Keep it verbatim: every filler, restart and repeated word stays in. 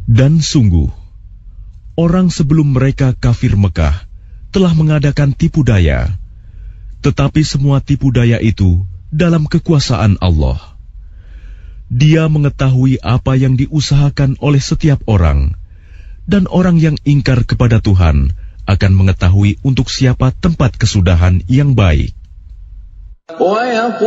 Dan sungguh, orang sebelum mereka kafir Mekah telah mengadakan tipu daya, tetapi semua tipu daya itu dalam kekuasaan Allah. Dia mengetahui apa yang diusahakan oleh setiap orang, dan orang yang ingkar kepada Tuhan akan mengetahui untuk siapa tempat kesudahan yang baik.